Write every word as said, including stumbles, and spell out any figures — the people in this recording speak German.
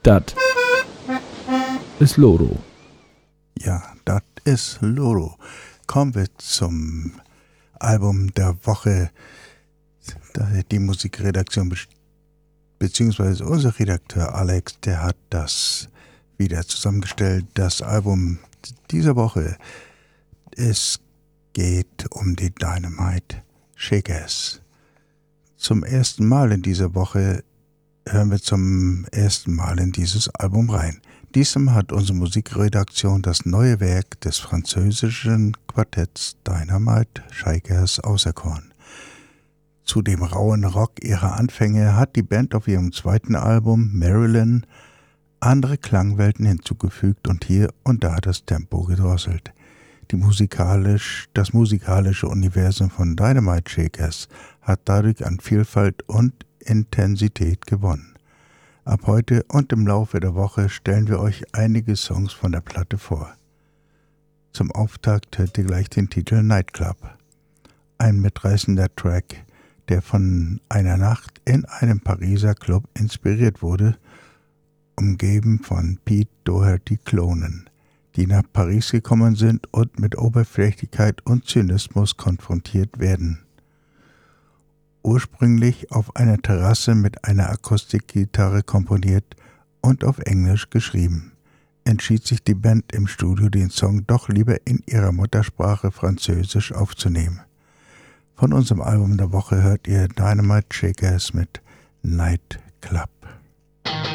Dat ist Loro. Ja, das ist Loro. Kommen wir zum Album der Woche. Die Musikredaktion beziehungsweise unser Redakteur Alex, der hat das wieder zusammengestellt. Das Album dieser Woche, es geht um die Dynamite Shakers. Zum ersten Mal in dieser Woche hören wir zum ersten Mal in dieses Album rein. Diesmal hat unsere Musikredaktion das neue Werk des französischen Quartetts Dynamite Shakers auserkoren. Zu dem rauen Rock ihrer Anfänge hat die Band auf ihrem zweiten Album Marilyn andere Klangwelten hinzugefügt und hier und da das Tempo gedrosselt. Die musikalisch, das musikalische Universum von Dynamite Shakers hat dadurch an Vielfalt und Intensität gewonnen. Ab heute und im Laufe der Woche stellen wir euch einige Songs von der Platte vor. Zum Auftakt hört ihr gleich den Titel Nightclub. Ein mitreißender Track, der von einer Nacht in einem Pariser Club inspiriert wurde, umgeben von Pete Doherty-Klonen, die nach Paris gekommen sind und mit Oberflächlichkeit und Zynismus konfrontiert werden. Ursprünglich auf einer Terrasse mit einer Akustikgitarre komponiert und auf Englisch geschrieben, entschied sich die Band im Studio, den Song doch lieber in ihrer Muttersprache Französisch aufzunehmen. Von unserem Album der Woche hört ihr Dynamite Shakers mit Night Club.